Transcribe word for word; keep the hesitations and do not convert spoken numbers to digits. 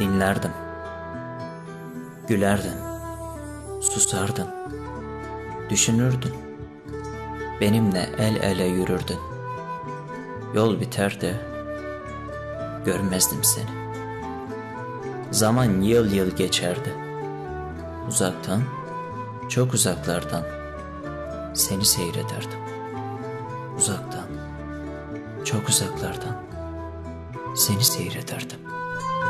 Dinlerdim, gülerdin, susardın, düşünürdün, benimle el ele yürürdün. Yol biterdi, görmezdim seni. Zaman yıl yıl geçerdi. Uzaktan, çok uzaklardan seni seyrederdim. Uzaktan, çok uzaklardan seni seyrederdim.